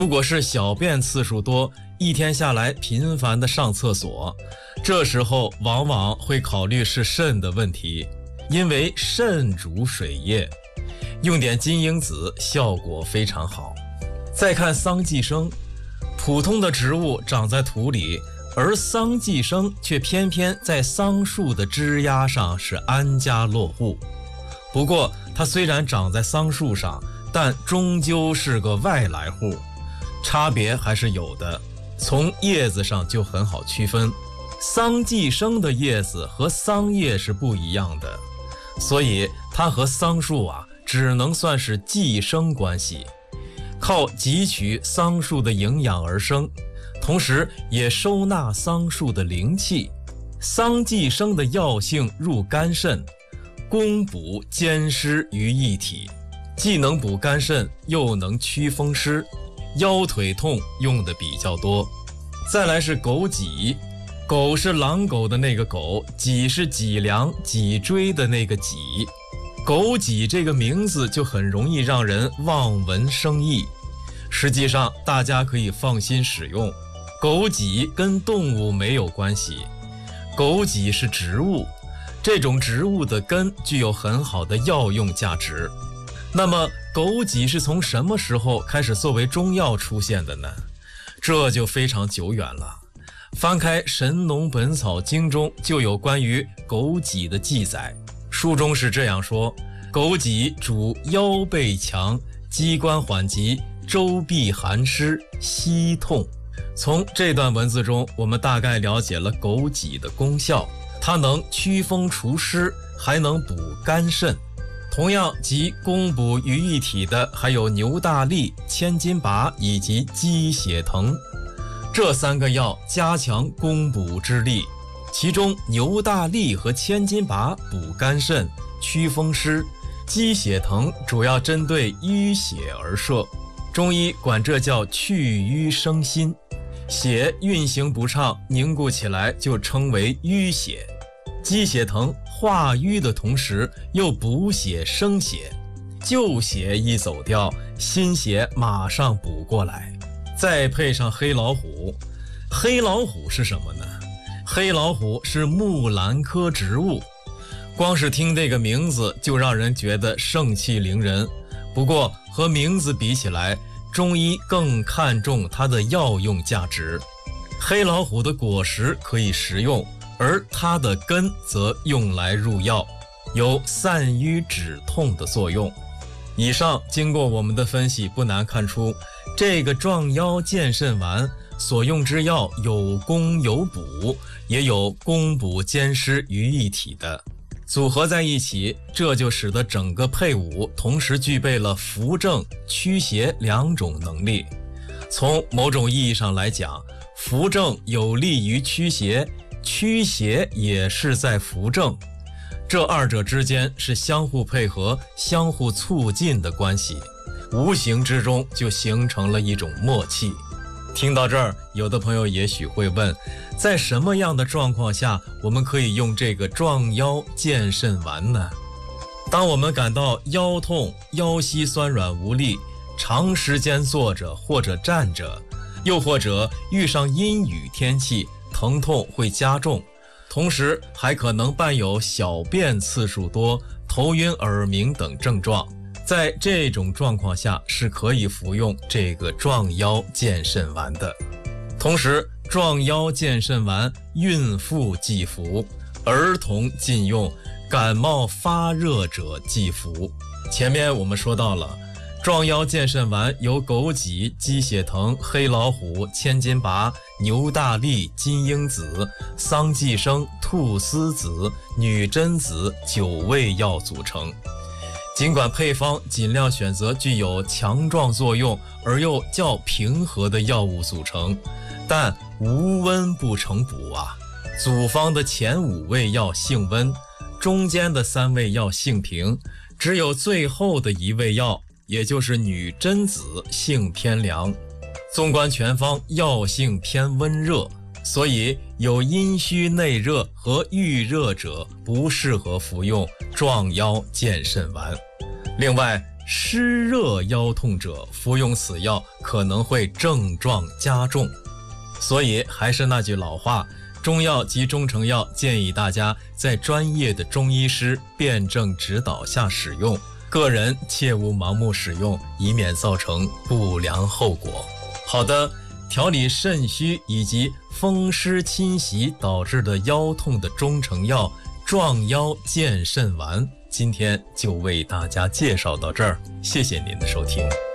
如果是小便次数多，一天下来频繁的上厕所，这时候往往会考虑是肾的问题，因为肾主水液，用点金樱子效果非常好。再看桑寄生，普通的植物长在土里，而桑寄生却偏偏在桑树的枝丫上是安家落户。不过它虽然长在桑树上，但终究是个外来户，差别还是有的。从叶子上就很好区分，桑寄生的叶子和桑叶是不一样的，所以它和桑树只能算是寄生关系，靠汲取桑树的营养而生，同时也收纳桑树的灵气。桑寄生的药性入肝肾，攻补兼施于一体，既能补肝肾，又能祛风湿，腰腿痛用的比较多。再来是枸杞，狗是狼狗的那个狗，脊是脊梁脊椎的那个脊。枸杞这个名字就很容易让人望文生义，实际上大家可以放心使用。枸杞跟动物没有关系，枸杞是植物，这种植物的根具有很好的药用价值。那么枸杞是从什么时候开始作为中药出现的呢？这就非常久远了。翻开《神农本草经》中就有关于枸杞的记载，书中是这样说：枸杞主腰背强，机关缓急，周臂寒湿，膝痛。从这段文字中，我们大概了解了枸杞的功效，它能祛风除湿，还能补肝肾。同样集攻补于一体的还有牛大利、千金拔以及鸡血藤，这三个药加强攻补之力。其中牛大利和千金拔补肝肾、祛风湿，鸡血藤主要针对淤血而设，中医管这叫去瘀生新，血运行不畅凝固起来就称为淤血。鸡血藤化瘀的同时又补血生血，旧血一走掉，新血马上补过来。再配上黑老虎，黑老虎是什么呢？黑老虎是木兰科植物，光是听这个名字就让人觉得盛气凌人。不过和名字比起来，中医更看重它的药用价值。黑老虎的果实可以食用，而它的根则用来入药，有散瘀止痛的作用。以上经过我们的分析，不难看出，这个壮腰健肾丸所用之药有攻有补，也有攻补兼施于一体的，组合在一起，这就使得整个配伍同时具备了扶正、驱邪两种能力。从某种意义上来讲，扶正有利于驱邪，驱邪也是在扶正，这二者之间是相互配合、相互促进的关系，无形之中就形成了一种默契。听到这儿，有的朋友也许会问，在什么样的状况下我们可以用这个壮腰健肾丸呢？当我们感到腰痛、腰膝酸软无力，长时间坐着或者站着，又或者遇上阴雨天气，疼痛会加重，同时还可能伴有小便次数多、头晕耳鸣等症状，在这种状况下是可以服用这个壮腰健肾丸的。同时，壮腰健肾丸孕妇忌服，儿童禁用，感冒发热者忌服。前面我们说到了，壮腰健肾丸由枸杞、鸡血藤、黑老虎、千金拔、牛大利、金樱子、桑寄生、菟丝子、女贞子9味药组成。尽管配方尽量选择具有强壮作用而又较平和的药物组成，但无温不成补啊。组方的前5味药性温，中间的3味药性平，只有最后的1味药，也就是女贞子性偏凉。纵观全方，药性偏温热，所以有阴虚内热和郁热者不适合服用壮腰健肾丸。另外， 湿热腰痛者服用此药可能会症状加重。所以还是那句老话，中药及中成药建议大家在专业的中医师辩证指导下使用，个人切勿盲目使用，以免造成不良后果。好的，调理肾虚以及风湿侵袭导致的腰痛的中成药壮腰健肾丸，今天就为大家介绍到这儿，谢谢您的收听。